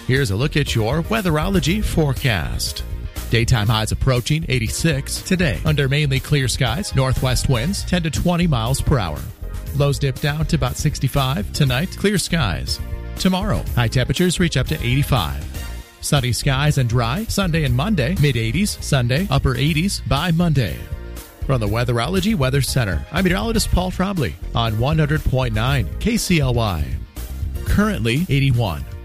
Here's a look at your Weatherology forecast. Daytime highs approaching 86 today under mainly clear skies. Northwest winds 10 to 20 miles per hour. Lows dip down to about 65 tonight. Clear skies. Tomorrow, high temperatures reach up to 85. Sunny skies and dry Sunday and Monday. Mid-80s Sunday, upper 80s by Monday. From the Weatherology Weather Center, I'm meteorologist Paul Trombley on 100.9 KCLY. Currently 81.